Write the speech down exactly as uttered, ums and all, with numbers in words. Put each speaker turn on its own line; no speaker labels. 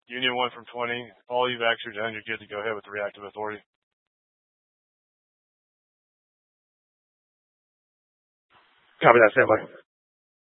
Union one from twenty. All evacs are done. You're good to go ahead with the reactive authority.
Copy that, stand by.